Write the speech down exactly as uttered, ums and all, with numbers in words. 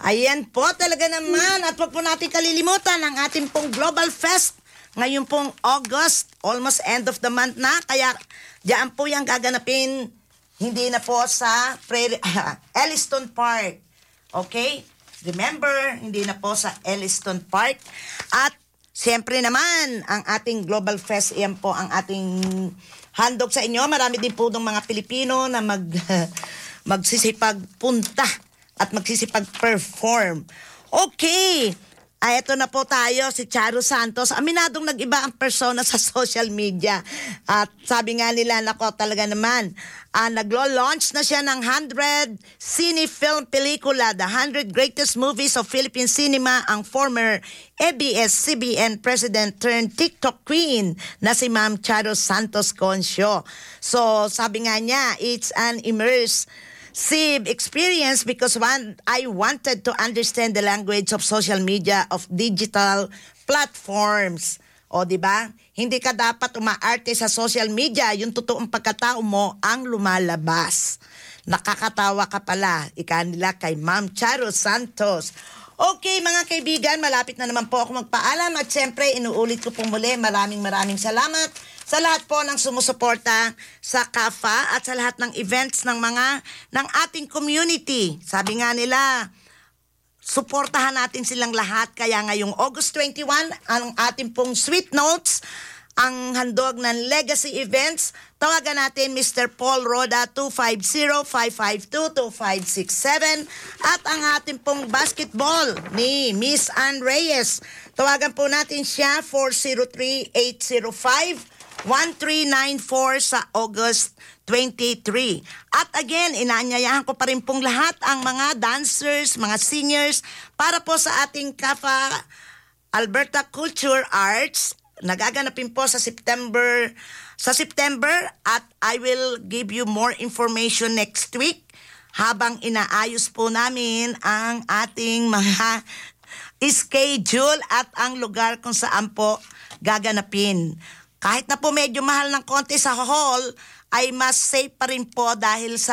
Ayan po talaga naman. At wag po natin kalilimutan ang ating pong Global Fest. Ngayon pong August, almost end of the month na. Kaya diyan po yung gaganapin. Hindi na po sa Prairie, Elliston Park. Okay? Remember, hindi na po sa Elliston Park. At siyempre naman, ang ating Global Fest, yan po ang ating handog sa inyo. Marami din po ng mga Pilipino na mag, magsisipagpunta at magsisipag-perform. Okay. Ay, eto na po tayo, si Charo Santos. Aminadong nag-iba ang persona sa social media. At sabi nga nila, nako talaga naman, uh, naglo-launch na siya ng one hundred Cine Film Pelikula, the one hundred Greatest Movies of Philippine Cinema, ang former A B S C B N President turned TikTok Queen na si Ma'am Charo Santos Concio. So, sabi nga niya, it's an immersive experience because one, I wanted to understand the language of social media, of digital platforms. O, di ba? Hindi ka dapat umaarte sa social media. Yung totoong pagkatao mo ang lumalabas. Nakakatawa ka pala. Ika nila kay Ma'am Charo Santos. Okay, mga kaibigan, malapit na naman po ako magpaalam. At syempre, inuulit ko po muli, maraming maraming salamat sa lahat po ng sumusuporta sa C A F A at sa lahat ng events ng mga ng ating community. Sabi nga nila, suportahan natin silang lahat. Kaya ngayong August twenty-one, ang ating pong Sweet Notes, ang handog ng Legacy Events, tawagan natin Mister Paul Roda two five zero, five five two, two five six seven at ang ating pong basketball ni Miss Ann Reyes. Tawagan po natin siya four zero three, eight zero five, one three nine four sa August twenty-three. At again, inaanyayahan ko pa rin pong lahat ang mga dancers, mga singers para po sa ating C A F A Alberta Culture Arts. Nagaganapin po sa September sa September at I will give you more information next week habang inaayos po namin ang ating mga schedule at ang lugar kung saan po gaganapin. Kahit na po medyo mahal ng konti sa hall, ay mas safe pa rin po dahil sa